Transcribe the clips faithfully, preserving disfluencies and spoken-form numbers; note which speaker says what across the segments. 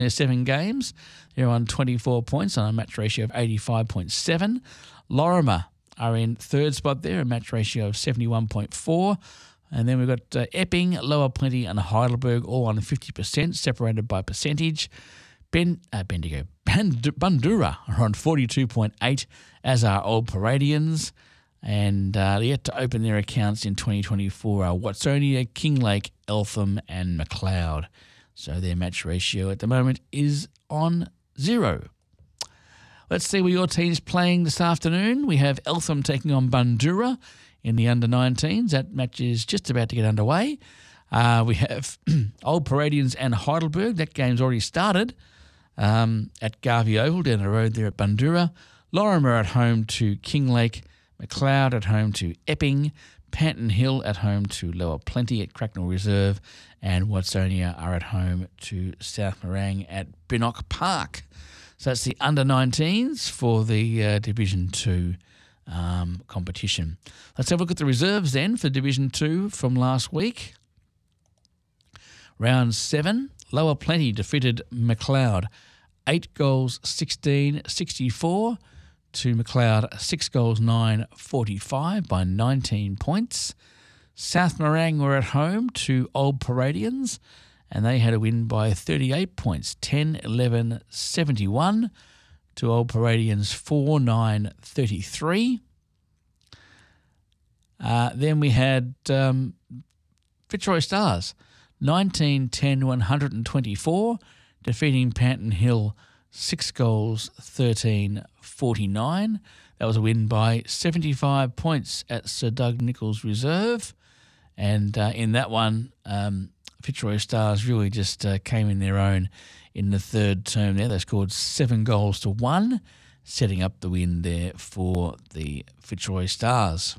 Speaker 1: Their seven games. They're on twenty-four points on a match ratio of eighty-five point seven. Lorimer are in third spot there, a match ratio of seventy-one point four. And then we've got uh, Epping, Lower Plenty and Heidelberg all on fifty percent, separated by percentage. Ben, uh, Bendigo, Band- Bundoora are on forty-two point eight, as are Old Paradians. And uh, yet to open their accounts in twenty twenty-four are Watsonia, Kinglake, Eltham and McLeod. So their match ratio at the moment is on zero. Let's see where your team's playing this afternoon. We have Eltham taking on Bundoora in the under nineteens. That match is just about to get underway. Uh, we have Old Paradians and Heidelberg. That game's already started um, at Garvey Oval down the road there at Bundoora. Lorimer at home to Kinglake. McLeod at home to Epping. Panton Hill at home to Lower Plenty at Cracknell Reserve. And Watsonia are at home to South Morang at Binnock Park. So that's the under nineteens for the uh, Division two um, competition. Let's have a look at the reserves then for Division two from last week. Round seven, Lower Plenty defeated McLeod eight goals sixteen sixty-four to McLeod six goals nine forty-five by nineteen points. South Morang were at home to Old Paradians and they had a win by thirty-eight points, ten eleven seventy-one to Old Paradians four nine thirty-three. Uh, then we had um, Fitzroy Stars nineteen ten one twenty-four, defeating Panton Hill six goals thirteen forty-nine. That was a win by seventy-five points at Sir Doug Nicholls Reserve. And uh, in that one, um, Fitzroy Stars really just uh, came in their own in the third term there. They scored seven goals to one, setting up the win there for the Fitzroy Stars.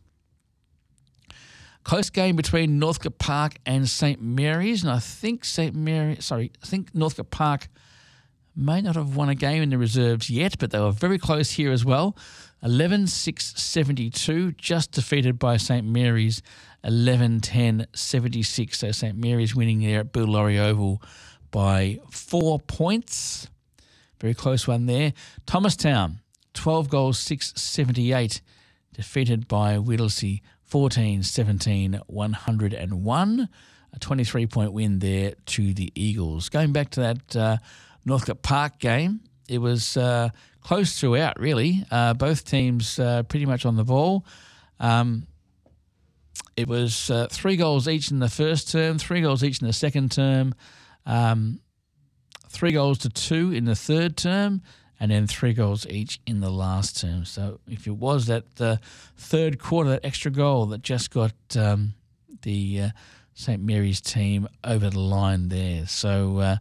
Speaker 1: Close game between Northcote Park and St Mary's, and I think St Mary's, sorry, I think Northcote Park may not have won a game in the reserves yet, but they were very close here as well. eleven six seventy-two, just defeated by St Mary's, eleven ten seventy-six. So St Mary's winning there at Bill Laurie Oval by four points. Very close one there. Thomastown, twelve goals six seventy-eight, defeated by Whittlesea, fourteen seventeen one oh one. A twenty-three point win there to the Eagles. Going back to that uh, Northcote Park game, it was uh, close throughout, really. Uh, both teams uh, pretty much on the ball. Um, it was uh, three goals each in the first term, three goals each in the second term, um, three goals to two in the third term, and then three goals each in the last term. So if it was that uh, third quarter, that extra goal that just got um, the uh, St Mary's team over the line there. So uh,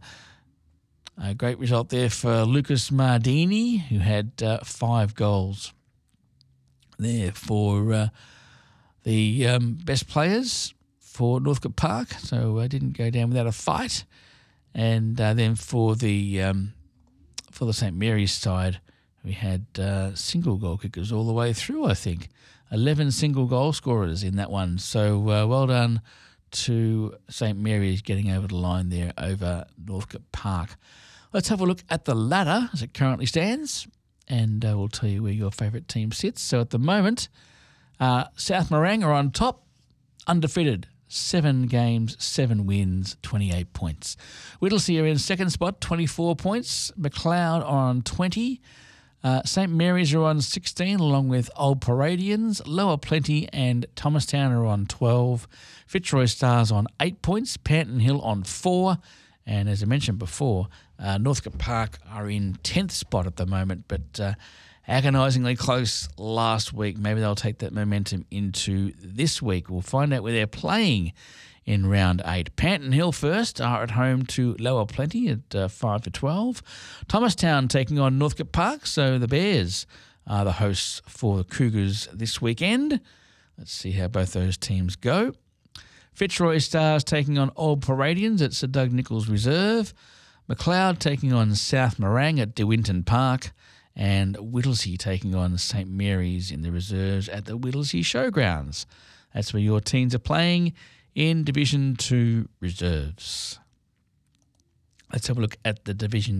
Speaker 1: a great result there for Lucas Mardini, who had uh, five goals there for uh, the um, best players for Northcote Park. So I uh, didn't go down without a fight. And uh, then for the um, for the St Mary's side, we had uh, single goal kickers all the way through, I think. eleven single goal scorers in that one. So uh, well done to St Mary's getting over the line there over Northcote Park. Let's have a look at the ladder as it currently stands, and uh, we'll tell you where your favourite team sits. So at the moment, uh, South Morang are on top, undefeated. Seven games, seven wins, twenty-eight points. Whittlesea are in second spot, twenty-four points. McLeod are on twenty. Uh, St Mary's are on sixteen, along with Old Paradians. Lower Plenty and Thomastown are on twelve. Fitzroy Stars on eight points. Panton Hill on four. And as I mentioned before, uh, Northcote Park are in tenth spot at the moment, but uh, agonisingly close last week. Maybe they'll take that momentum into this week. We'll find out where they're playing in round eight. Panton Hill first are at home to Lower Plenty at uh, five to twelve. Thomastown taking on Northcote Park, so the Bears are the hosts for the Cougars this weekend. Let's see how both those teams go. Fitzroy Stars taking on Old Paradians at Sir Doug Nicholls Reserve. McLeod taking on South Morang at De Winton Park. And Whittlesea taking on St Mary's in the reserves at the Whittlesea Showgrounds. That's where your teams are playing in Division two reserves. Let's have a look at the Division